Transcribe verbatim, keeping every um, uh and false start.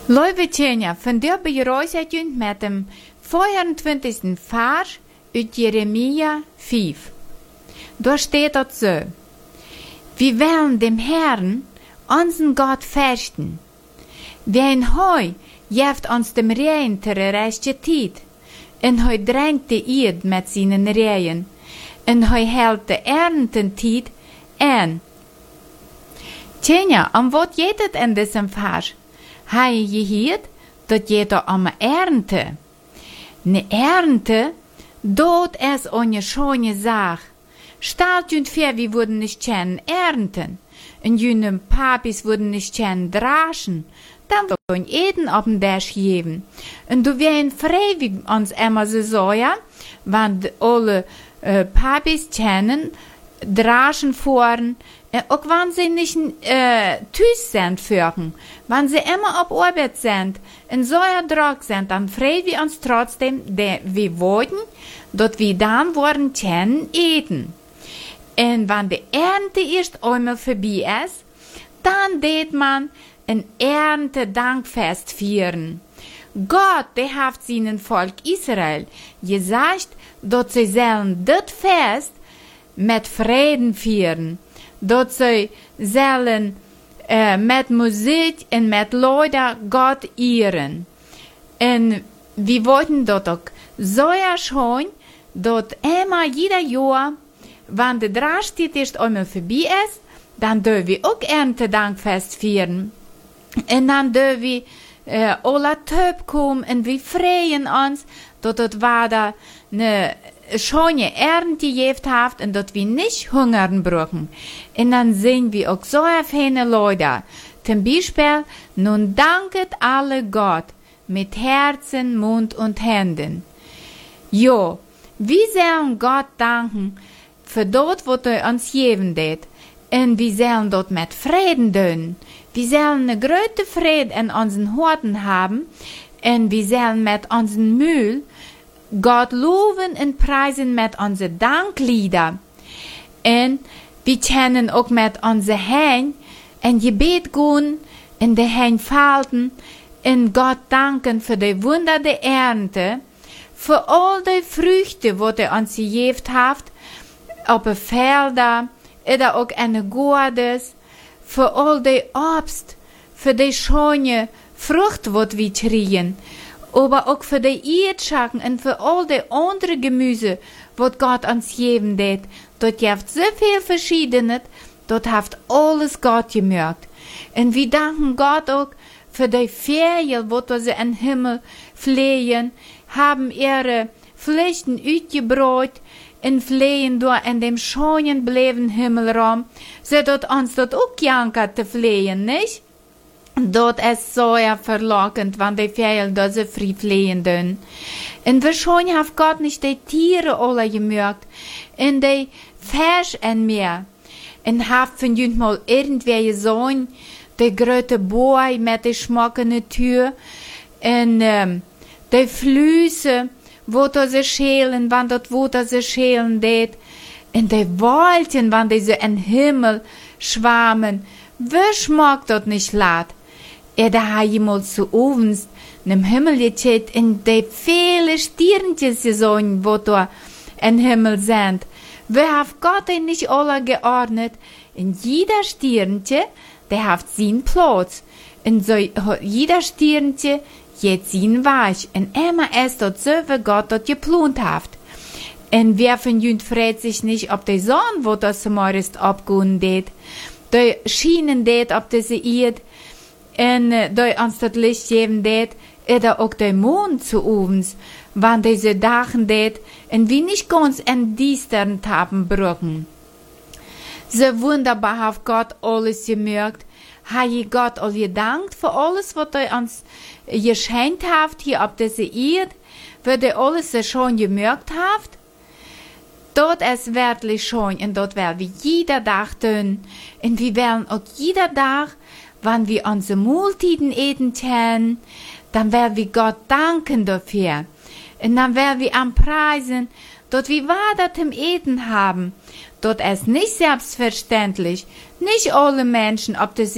Lieve Tjenja, vandaag bereid je met dem vierundzwanzigsten Vers uit Jeremia vijf. Daar steht dat so: Wir wollen dem Herrn, unseren Gott, fürchten. Wen heu jeft uns dem Regen ter rechte Tijd, en heu drängt de Erd met seinen Regen, en heu hält de Erntentijd an. Tjenja, om wat geht het in diesem Vers? Hij je gehoord dat je er om ernte. Ne Ernte, dort es eine schöne Sache. Stellt und für, wir würden nicht kennen ernten. Und jene Papis würden nicht kennen draschen. Dann würden jeden auf den Tisch geben. Und du wären frei, wie uns immer so sagen, wenn alle äh, Papis kennen, draschen fahren, äh, auch wenn sie nicht äh, tüß sind führen, wenn sie immer auf Arbeit sind, in so einer Druck sind, dann frei wir uns trotzdem, de, wir wollten, dort wir dann wollen kennen, eten. Und wenn die Ernte erst einmal vorbei ist, dann geht man ein Erntedankfest feiern. Gott, der hat seinen Volk Israel gesagt, dass sie sollen das Fest mit Frieden feiern, dass sie sollen äh, mit Musik und mit Leuten Gott ehren. Und wir wollten dort auch so schön, dass immer jeder Jahr, wenn der Drastit erst einmal vorbei ist, dann dürfen wir auch Erntedankfest feiern. Und dann dürfen wir äh, alle Töp kommen und wir freuen uns, dass das war da eine schöne Ernte gehabt hat und dass wir nicht hungern brauchen. Und dann sehen wir auch so viele Leute. Zum Beispiel, nun danket alle Gott mit Herzen, Mund und Händen. Jo, wir sollen Gott danken für das, was er uns geben hat. Und wir sollen dort mit Frieden tun. Wir sollen eine große Friede in unseren Herzen haben. Und wir sollen mit unserem Müll Gott loben und preisen mit unseren Danklieder. Und wir können auch mit unseren Händen ein Gebet gehen, in die Hände falten und Gott danken für die Wunder der Ernte, für all die Früchte, die er uns gegeben hat, auf den Feldern oder auch in den Garten, für all die Obst, für die schöne Frucht, die wir kriegen, aber auch für die Erdschatten und für all die anderen Gemüse, was Gott uns geben hat. Dort gibt so viel Verschiedenes, dort hat alles Gott gemerkt. Und wir danken Gott auch für die Ferien, wo sie im Himmel fliehen, haben ihre Pflichten ausgebracht und fliehen durch in dem schönen bleiben Himmelraum, so dort uns dort auch jankert zu fliehen, nicht? Dort ist so ja verlockend, wenn die Vögel da so frei fliehen dürfen. Und wahrscheinlich hat Gott nicht die Tiere alle gemerkt, und die Fisch in mir. Und hat von jüngst mal irgendwer gesehen, die große Boy mit der schmackenden Tür, und ähm, die Flüsse, wo da sie schälen, wenn dort wo da sie schälen det, und die Wolken, wenn die so in den Himmel schwammen, wer schmeckt dort nicht laut? Er da hat jemals zu ovens nem Himmel gecheckt in die viele Sternchen gesehen, wo da im Himmel sind. Wer hat Gott denn nicht alle geordnet? In jeder Sternchen, der hat seinen Platz. Und so jeder Sternchen jetzt seinen Weg. Und immer ist dort so, wie Gott dort geplant hat. Und wer von jünd fragt sich nicht, ob die Sonne, wo das zum ist, abgehen wird. Die schienen dort, ob diese Erde, und äh, die uns das Licht geben det, oder auch der Mond zu uns, wann diese Dachen det, und wir nicht ganz in düsteren Tappen brücken. So wunderbar hat Gott alles gemerkt, hat Gott all gedankt für alles, was er uns geschenkt hat, hier auf dieser Erde, wird er alles so schon gemerkt hat. Dort ist wirklich schön, und dort werden wir jeder Tag tun, und wir werden auch jeder Tag, wenn wir unsere Mahlzeiten eten können, dann werden wir Gott danken dafür. Und dann werden wir am Preisen, dort wir weiter zum Eten haben. Dort ist nicht selbstverständlich, nicht alle Menschen, ob das